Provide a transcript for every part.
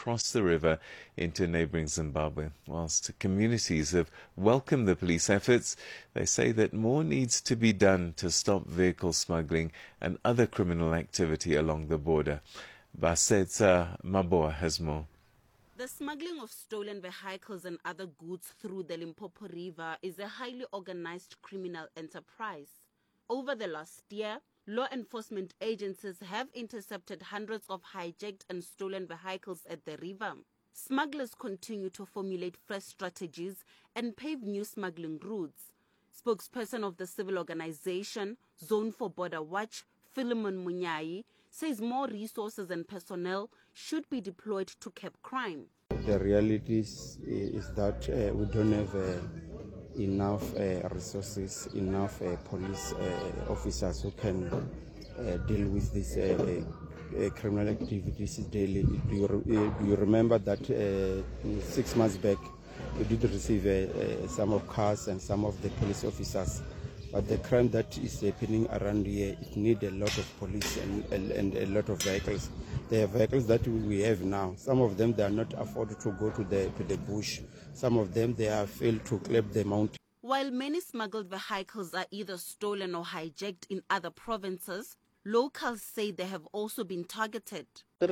cross the river into neighbouring Zimbabwe. Whilst communities have welcomed the police efforts, they say that more needs to be done to stop vehicle smuggling and other criminal activity along the border. Basetsa Maboa has more. The smuggling of stolen vehicles and other goods through the Limpopo River is a highly organized criminal enterprise. Over the last year, law enforcement agencies have intercepted hundreds of hijacked and stolen vehicles at the river. Smugglers continue to formulate fresh strategies and pave new smuggling routes. Spokesperson of the civil organization, Zone for Border Watch, Philemon Munyai, says more resources and personnel should be deployed to curb crime. The reality is that we don't have enough resources, enough police officers who can deal with these criminal activities daily. Do you remember that 6 months back we did receive some of cars and some of the police officers? But the crime that is happening around here, it needs a lot of police and a lot of vehicles. The vehicles that we have now, some of them they are not afforded to go to the bush. Some of them they have failed to climb the mountain. While many smuggled vehicles are either stolen or hijacked in other provinces, locals say they have also been targeted. It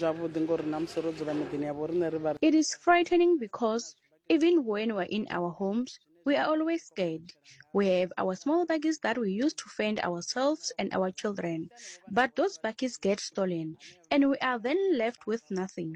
is frightening because even when we're in our homes, we are always scared. We have our small baggies that we use to fend ourselves and our children, but those baggies get stolen, and we are then left with nothing.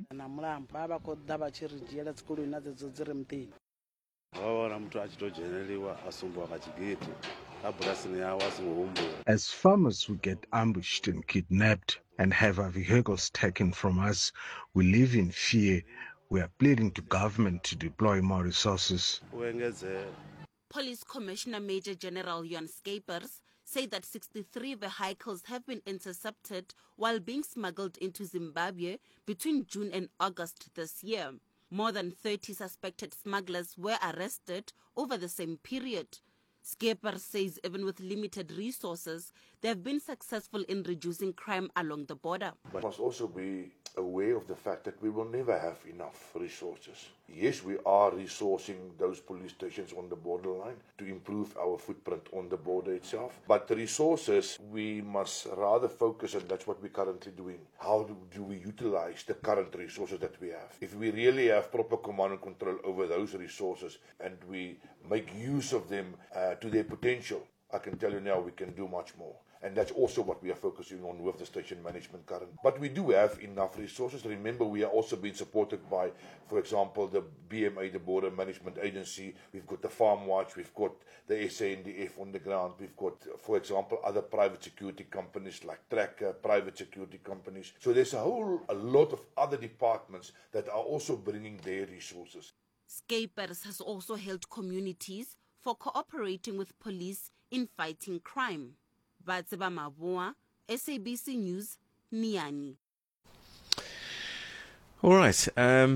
As farmers, we get ambushed and kidnapped and have our vehicles taken from us. We live in fear. We are pleading to government to deploy more resources. Police Commissioner Major General Jan Skeepers say that 63 vehicles have been intercepted while being smuggled into Zimbabwe between June and August this year. More than 30 suspected smugglers were arrested over the same period. Skeepers says even with limited resources, they have been successful in reducing crime along the border. But must also be aware of the fact that we will never have enough resources. Yes, we are resourcing those police stations on the borderline to improve our footprint on the border itself. But the resources, we must rather focus, and that's what we're currently doing. How do we utilize the current resources that we have? If we really have proper command and control over those resources and we make use of them to their potential, I can tell you now we can do much more. And that's also what we are focusing on with the station management currently. But we do have enough resources. Remember, we are also being supported by, for example, the BMA, the Border Management Agency. We've got the Farm Watch. We've got the SANDF on the ground. We've got, for example, other private security companies like Tracker, private security companies. So there's a lot of other departments that are also bringing their resources. Skeepers has also held communities for cooperating with police in fighting crime. Batseba Maboa, SABC News, Niani. All right,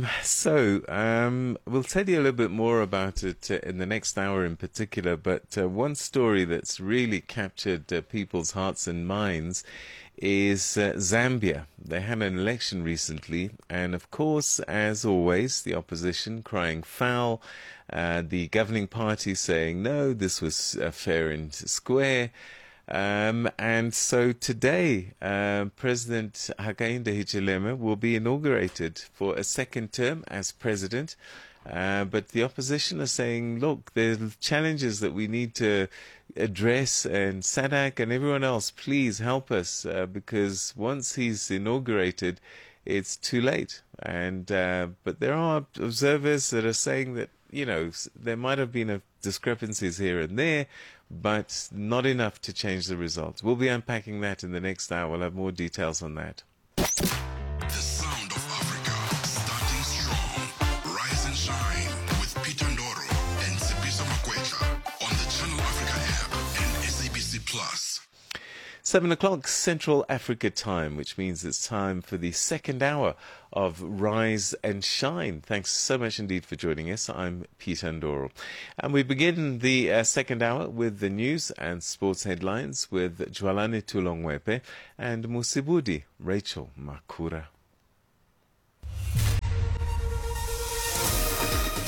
we'll tell you a little bit more about it in the next hour in particular, but one story that's really captured people's hearts and minds is Zambia. They had an election recently, and of course, as always, the opposition crying foul, the governing party saying, no, this was fair and square. And so today, President Hakainde Hichilema will be inaugurated for a second term as president. But the opposition are saying, look, there's challenges that we need to address, and SADC and everyone else, please help us, because once he's inaugurated, it's too late. And but there are observers that are saying that, you know, there might have been discrepancies here and there, but not enough to change the results. We'll be unpacking that in the next hour. We'll have more details on that. The sound of Africa, starting strong. Rise and shine with Peter Ndoro and Sipiso Makwetla on the Channel Africa app and SABC Plus. 7 o'clock Central Africa time, which means it's time for the second hour of Rise and Shine. Thanks so much indeed for joining us. I'm Peter Ndoro. And we begin the second hour with the news and sports headlines with Jwalani Tulongwepe and Musibudi Rachel Makura.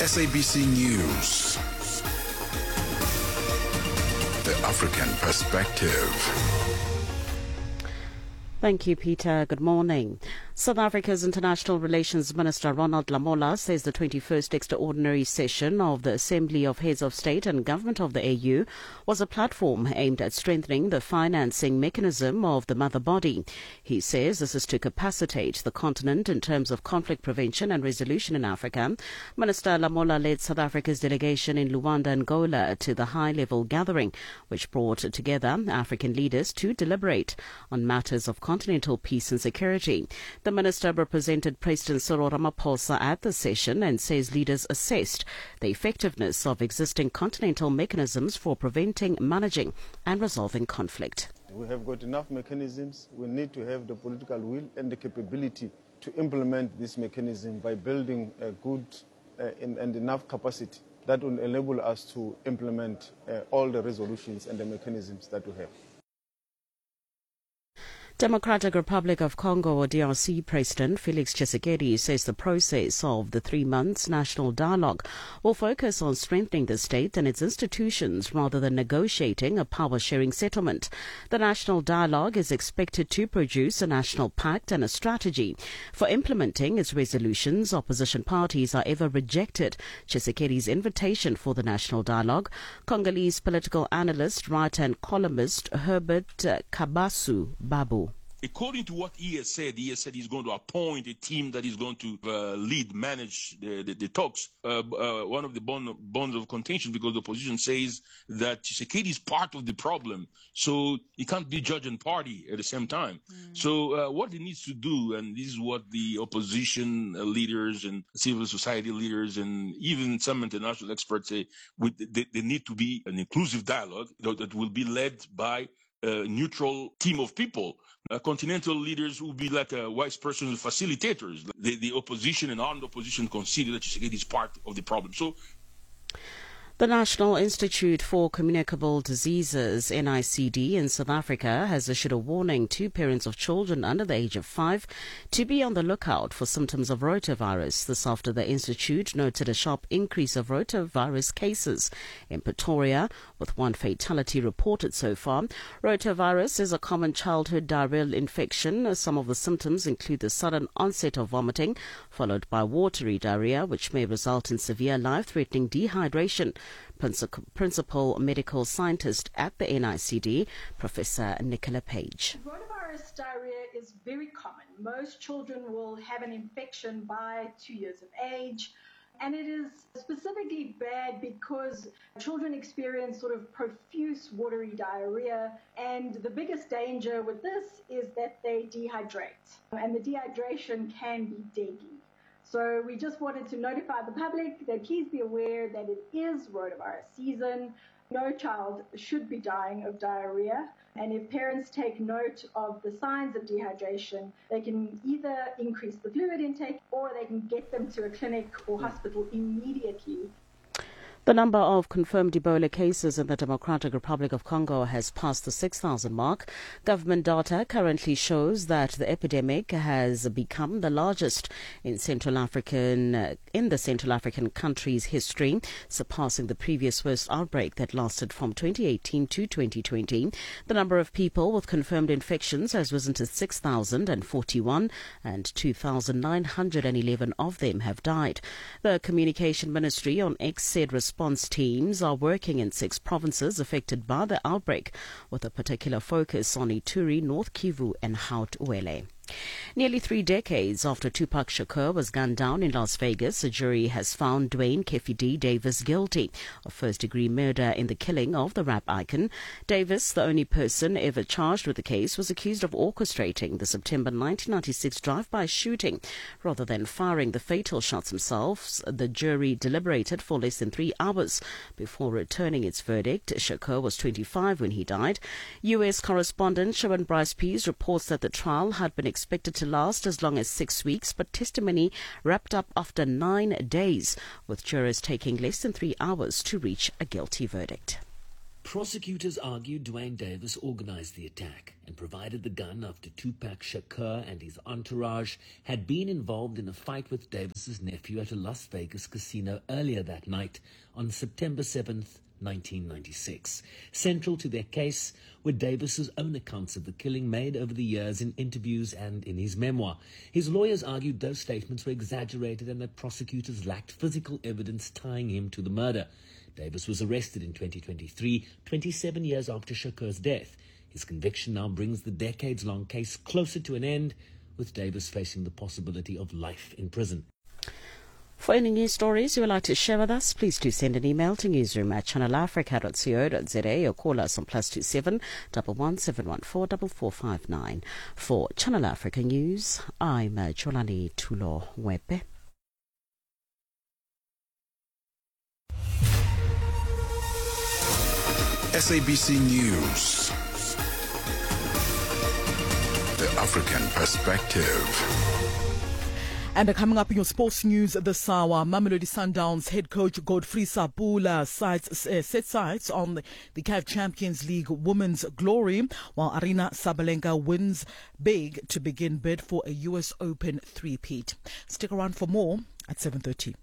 SABC News. The African Perspective. Thank you, Peter. Good morning. South Africa's International Relations Minister Ronald Lamola says the 21st extraordinary session of the Assembly of Heads of State and Government of the AU was a platform aimed at strengthening the financing mechanism of the mother body. He says this is to capacitate the continent in terms of conflict prevention and resolution in Africa. Minister Lamola led South Africa's delegation in Luanda, Angola, to the high-level gathering, which brought together African leaders to deliberate on matters of continental peace and security. The minister represented President Cyril Ramaphosa at the session and says leaders assessed the effectiveness of existing continental mechanisms for preventing, managing and resolving conflict. We have got enough mechanisms. We need to have the political will and the capability to implement this mechanism by building a good and enough capacity that will enable us to implement all the resolutions and the mechanisms that we have. Democratic Republic of Congo, or DRC, President Felix Tshisekedi says the process of the 3 months national dialogue will focus on strengthening the state and its institutions rather than negotiating a power-sharing settlement. The national dialogue is expected to produce a national pact and a strategy for implementing its resolutions. Opposition parties are ever rejected Tshisekedi's invitation for the national dialogue. Congolese political analyst, writer and columnist Herbert Kabasu Babu. According to what he has said he's going to appoint a team that is going to manage the talks. One of the bonds of contention, because the opposition says that Tshisekedi is part of the problem, so he can't be judge and party at the same time. So what he needs to do, and this is what the opposition leaders and civil society leaders and even some international experts say, they need to be an inclusive dialogue that will be led by a neutral team of people. Continental leaders will be like vice presidents, facilitators. The opposition and armed opposition consider that Tshisekedi is part of the problem. So, the National Institute for Communicable Diseases, NICD, in South Africa has issued a warning to parents of children under the age of 5 to be on the lookout for symptoms of rotavirus. This after the institute noted a sharp increase of rotavirus cases in Pretoria, with 1 fatality reported so far. Rotavirus is a common childhood diarrheal infection. Some of the symptoms include the sudden onset of vomiting, followed by watery diarrhea, which may result in severe life-threatening dehydration. Principal medical scientist at the NICD, Professor Nicola Page. Rotavirus diarrhea is very common. Most children will have an infection by 2 years of age. And it is specifically bad because children experience sort of profuse watery diarrhea. And the biggest danger with this is that they dehydrate. And the dehydration can be deadly. So we just wanted to notify the public that please be aware that it is rotavirus season. No child should be dying of diarrhea. And if parents take note of the signs of dehydration, they can either increase the fluid intake or they can get them to a clinic or hospital immediately. The number of confirmed Ebola cases in the Democratic Republic of Congo has passed the 6,000 mark. Government data currently shows that the epidemic has become the largest in the Central African country's history, surpassing the previous worst outbreak that lasted from 2018 to 2020. The number of people with confirmed infections has risen to 6,041, and 2,911 of them have died. The Communication Ministry on X said response teams are working in 6 provinces affected by the outbreak, with a particular focus on Ituri, North Kivu and Haut-Uele. Nearly 3 decades after Tupac Shakur was gunned down in Las Vegas, a jury has found Dwayne Keffi D. Davis guilty of first-degree murder in the killing of the rap icon. Davis, the only person ever charged with the case, was accused of orchestrating the September 1996 drive-by shooting. Rather than firing the fatal shots themselves, the jury deliberated for less than 3 hours before returning its verdict. Shakur was 25 when he died. U.S. correspondent Sharon Bryce Pease reports that the trial had been expected to last as long as 6 weeks, but testimony wrapped up after 9 days, with jurors taking less than 3 hours to reach a guilty verdict. Prosecutors argued Dwayne Davis organized the attack and provided the gun after Tupac Shakur and his entourage had been involved in a fight with Davis's nephew at a Las Vegas casino earlier that night on September 7th, 1996. Central to their case were Davis's own accounts of the killing made over the years in interviews and in his memoir. His lawyers argued those statements were exaggerated and that prosecutors lacked physical evidence tying him to the murder. Davis was arrested in 2023, 27 years after Shakur's death. His conviction now brings the decades-long case closer to an end, with Davis facing the possibility of life in prison. For any news stories you would like to share with us, please do send an email to newsroom@channelafrica.co.za or call us on +27 11 714 4459. For Channel Africa News, I'm Jolani Tulo Wepe. SABC News. The African Perspective. And coming up in your sports news this hour, Mamelodi Sundowns head coach Godfrey Sabula set sights on the CAF Champions League Women's Glory, while Arina Sabalenka wins big to begin bid for a US Open three-peat. Stick around for more at 7:30.